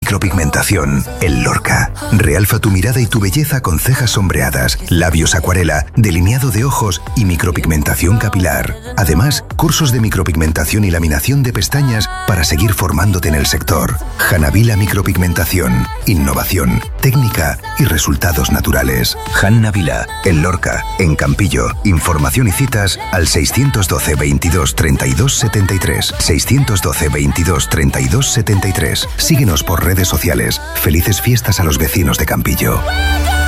micropigmentación, el Lorca. Realza tu mirada y tu belleza con cejas sombreadas, labios acuarela, delineado de ojos y micropigmentación capilar. Además, cursos de micropigmentación y laminación de pestañas para seguir formándote en el sector. Hanavila Micropigmentación. Innovación, técnica y resultados naturales. Hanavila, el Lorca, en Campillo. Información y citas al 612 22 32 73. 612 22 32 73. Síguenos por redes sociales. Felices fiestas a los vecinos de Campillo.